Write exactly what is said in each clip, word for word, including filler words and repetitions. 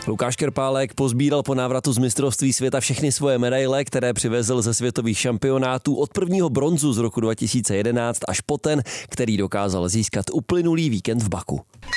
Lukáš Krpálek pozbíral po návratu z mistrovství světa všechny svoje medaile, které přivezl ze světových šampionátů od prvního bronzu z roku dva tisíce jedenáct až po ten, který dokázal získat uplynulý víkend v Baku.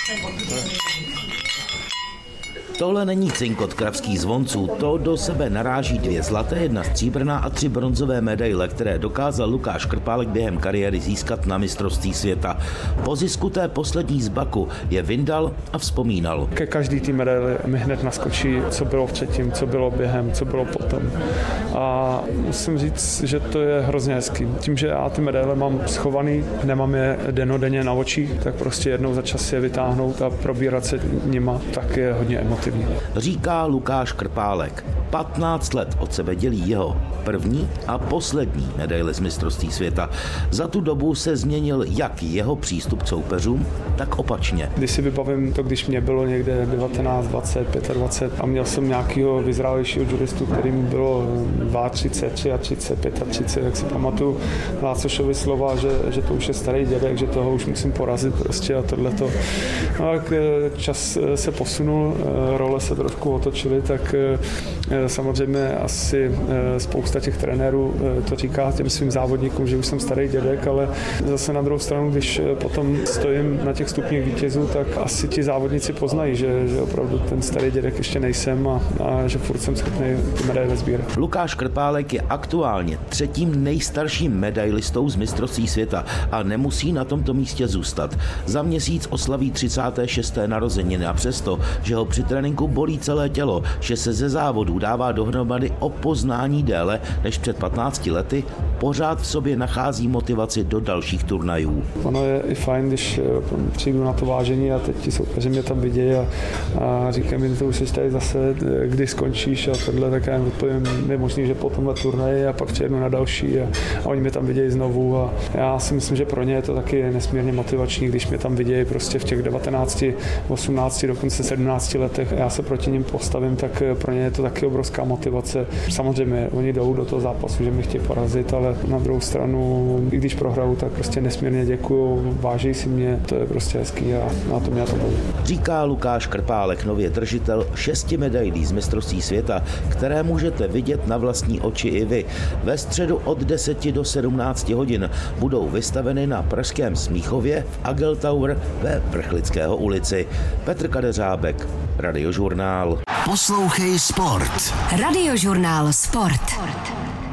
Tohle není cinkot kravských zvonců, to do sebe naráží dvě zlaté, jedna stříbrná a tři bronzové medaile, které dokázal Lukáš Krpálek během kariéry získat na mistrovství světa. Po zisku té poslední z Baku je vyndal a vzpomínal. Ke každý té medaili mi hned naskočí, co bylo předtím, co bylo během, co bylo potom. A musím říct, že to je hrozně hezký. Tím, že já ty medaile mám schovaný, nemám je dennodenně na očích, tak prostě jednou za čas je vytáhnout a probírat se nima, tak je hodně emotivní. Říká Lukáš Krpálek. patnáct let od sebe dělí jeho první a poslední medaile z mistrovství světa. Za tu dobu se změnil jak jeho přístup k soupeřům, tak opačně. Když si vybavím to, když mě bylo někde devatenáct, dvacet, dvacet pět a měl jsem nějakého vyzrálejšího judistu, kterým bylo třicet dva, třicet tři, třicet pět, jak si pamatuju Lácošovi slova, že, že to už je starý dědek, že toho už musím porazit prostě a tohleto. No, tak čas se posunul, role se trošku otočily, tak samozřejmě asi spousta těch trenérů to říká těm svým závodníkům, že už jsem starý dědek, ale zase na druhou stranu, když potom stojím na těch stupních vítězů, tak asi ti závodníci poznají, že, že opravdu ten starý dědek ještě nejsem a, a že furt jsem schopný ty medaile sbírat. Lukáš Krpálek je aktuálně třetím nejstarším medailistou z mistrovství světa a nemusí na tomto místě zůstat. Za měsíc oslaví třicáté šesté narozeniny a přesto, že ho při tréninku bolí celé tělo, že se ze závodů dává dohromady o poznání déle než před patnácti lety, pořád v sobě nachází motivaci do dalších turnajů. Ono je i fajn, když přijdu na to vážení a teď ti soupeři mě tam vidějí a, a říkají mi, to už jsi tady zase, kdy skončíš a tohle, tak já jim odpovím, je možný, že po tomhle turnaji a pak přijedu na další a, a oni mě tam vidějí znovu a já si myslím, že pro ně je to taky nesmírně motivační, když mě tam vidějí prostě v těch devatenácti, osmnácti, dokonce sedmnácti letech a já se proti nim postavím, tak pro ně je to taky obrovská motivace. Samozřejmě oni jdou do toho zápasu, že mě chtějí porazit, ale na druhou stranu, i když prohraju, tak prostě nesmírně děkuju, váží si mě, to je prostě hezký a na to mě to baví. Říká Lukáš Krpálek, nově držitel šesti medailí z mistrovství světa, které můžete vidět na vlastní oči i vy. Ve středu od deseti do sedmnácti hodin budou vystaveny na pražském Smíchově v Agel Tower ve Vrchlického ulici. Petr Kadeřábek, Radiožurnál. Poslouchej sport. Radiožurnál Sport.